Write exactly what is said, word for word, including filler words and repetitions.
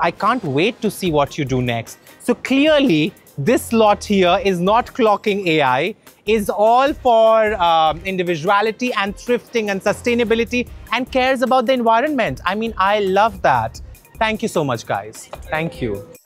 I can't wait to see what you do next. So clearly, this lot here is not clocking A I, is all for um, individuality and thrifting and sustainability and cares about the environment. I mean, I love that. Thank you so much, guys. Thank you.